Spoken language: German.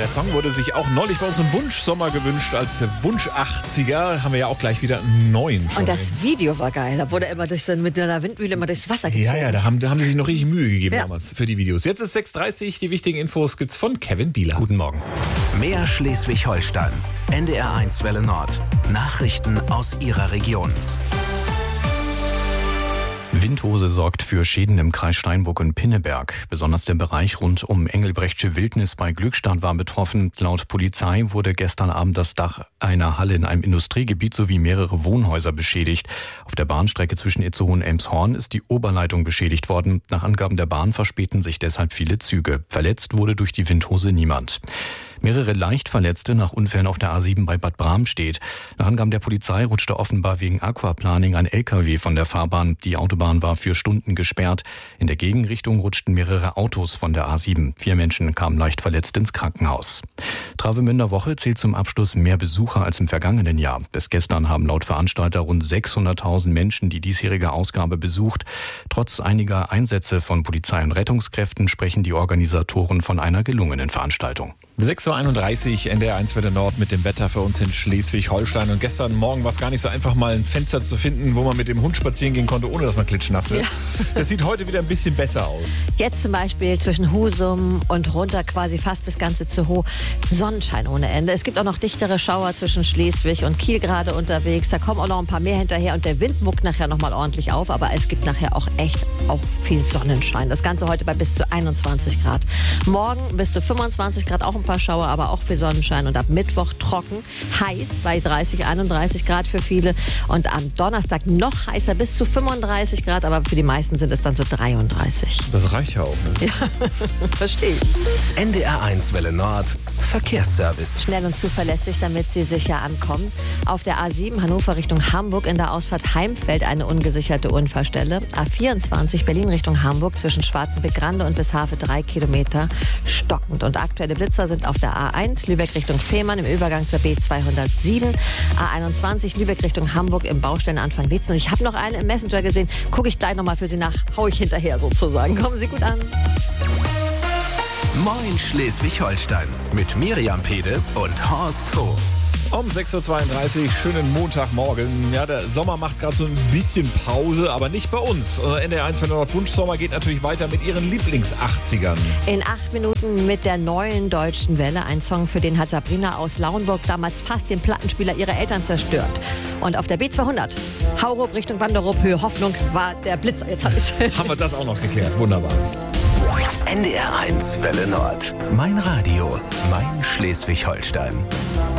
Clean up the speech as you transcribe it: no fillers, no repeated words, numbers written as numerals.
der Song wurde sich auch neulich bei uns im Wunschsommer gewünscht als Wunsch 80er. Haben wir ja auch gleich wieder einen neuen. Und das Video war geil. Da wurde er immer mit einer Windmühle immer durchs Wasser gezogen. Ja, da haben sie sich noch richtig Mühe gegeben damals für die Videos. Jetzt ist 6:30 Uhr. Die wichtigen Infos gibt's von Kevin Bieler. Guten Morgen. Mehr Schleswig-Holstein. NDR1 Welle Nord. Nachrichten aus Ihrer Region. Windhose sorgt für Schäden im Kreis Steinburg und Pinneberg. Besonders der Bereich rund um Engelbrechtsche Wildnis bei Glückstadt war betroffen. Laut Polizei wurde gestern Abend das Dach einer Halle in einem Industriegebiet sowie mehrere Wohnhäuser beschädigt. Auf der Bahnstrecke zwischen Itzehoe und Elmshorn ist die Oberleitung beschädigt worden. Nach Angaben der Bahn verspäten sich deshalb viele Züge. Verletzt wurde durch die Windhose niemand. Mehrere Leichtverletzte nach Unfällen auf der A7 bei Bad Bramstedt. Nach Angaben der Polizei rutschte offenbar wegen Aquaplaning ein LKW von der Fahrbahn. Die Autobahn war für Stunden gesperrt. In der Gegenrichtung rutschten mehrere Autos von der A7. 4 Menschen kamen leicht verletzt ins Krankenhaus. Travemünder Woche zählt zum Abschluss mehr Besucher als im vergangenen Jahr. Bis gestern haben laut Veranstalter rund 600.000 Menschen die diesjährige Ausgabe besucht. Trotz einiger Einsätze von Polizei und Rettungskräften sprechen die Organisatoren von einer gelungenen Veranstaltung. 6:31 Uhr, NDR1 Welle Nord mit dem Wetter für uns in Schleswig-Holstein. Und gestern Morgen war es gar nicht so einfach, mal ein Fenster zu finden, wo man mit dem Hund spazieren gehen konnte, ohne dass man klitschnass wird. Ja. Das sieht heute wieder ein bisschen besser aus. Jetzt zum Beispiel zwischen Husum und runter quasi fast bis ganz Itzehoe Sonnenschein ohne Ende. Es gibt auch noch dichtere Schauer zwischen Schleswig und Kiel gerade unterwegs. Da kommen auch noch ein paar mehr hinterher und der Wind muckt nachher nochmal ordentlich auf. Aber es gibt nachher auch viel Sonnenschein. Das Ganze heute bei bis zu 21 Grad. Morgen bis zu 25 Grad, auch ein paar Schauer, aber auch viel Sonnenschein. Und ab Mittwoch trocken, heiß bei 30, 31 Grad für viele. Und am Donnerstag noch heißer bis zu 35 Grad, aber für die meisten sind es dann so 33. Das reicht ja auch, ne? Ja, verstehe ich. NDR1 Welle Nord. Verkehrsservice. Schnell und zuverlässig, damit Sie sicher ankommen. Auf der A7 Hannover Richtung Hamburg in der Ausfahrt Heimfeld eine ungesicherte Unfallstelle. A24 Berlin Richtung Hamburg zwischen Schwarzenbeck-Grande und Bishafe 3 Kilometer stockend. Und aktuelle Blitzer sind auf der A1 Lübeck Richtung Fehmarn im Übergang zur B207. A21 Lübeck Richtung Hamburg im Baustellenanfang Lietzen. Und ich habe noch eine im Messenger gesehen. Gucke ich gleich nochmal für Sie nach. Hau ich hinterher sozusagen. Kommen Sie gut an. Moin Schleswig-Holstein mit Miriam Pede und Horst Hoch. Um 6:32 Uhr, schönen Montagmorgen. Ja, der Sommer macht gerade so ein bisschen Pause, aber nicht bei uns. NDR1 Welle Nord Wunschsommer geht natürlich weiter mit ihren Lieblings-80ern. In 8 Minuten mit der neuen deutschen Welle. Ein Song, für den hat Sabrina aus Lauenburg damals fast den Plattenspieler ihrer Eltern zerstört. Und auf der B200, Haurup Richtung Wanderup, Höhe Hoffnung, war der Blitzer. Jetzt haben wir das auch noch geklärt. Wunderbar. NDR1 Welle Nord. Mein Radio, mein Schleswig-Holstein.